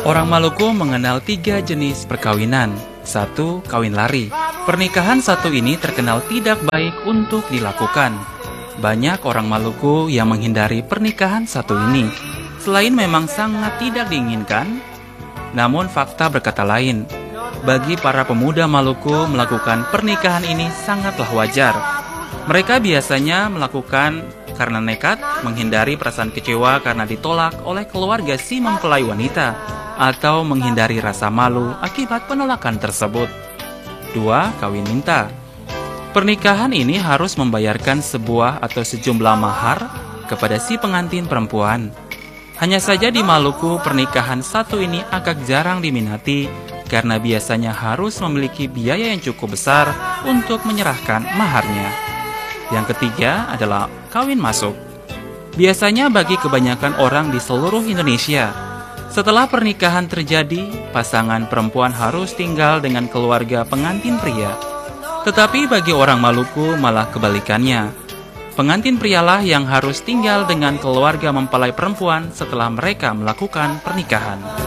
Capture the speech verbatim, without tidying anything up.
Orang Maluku mengenal tiga jenis perkawinan. Satu, kawin lari. Pernikahan satu ini terkenal tidak baik untuk dilakukan. Banyak orang Maluku yang menghindari pernikahan satu ini. Selain memang sangat tidak diinginkan, namun fakta berkata lain. Bagi para pemuda Maluku, melakukan pernikahan ini sangatlah wajar. Mereka biasanya melakukan karena nekat, menghindari perasaan kecewa karena ditolak oleh keluarga si mempelai wanita, atau menghindari rasa malu akibat penolakan tersebut. Dua, kawin minta. Pernikahan ini harus membayarkan sebuah atau sejumlah mahar kepada si pengantin perempuan. Hanya saja di Maluku, pernikahan satu ini agak jarang diminati karena biasanya harus memiliki biaya yang cukup besar untuk menyerahkan maharnya. Yang ketiga adalah kawin masuk. Biasanya bagi kebanyakan orang di seluruh Indonesia, setelah pernikahan terjadi, pasangan perempuan harus tinggal dengan keluarga pengantin pria. Tetapi bagi orang Maluku malah kebalikannya. Pengantin prialah yang harus tinggal dengan keluarga mempelai perempuan setelah mereka melakukan pernikahan.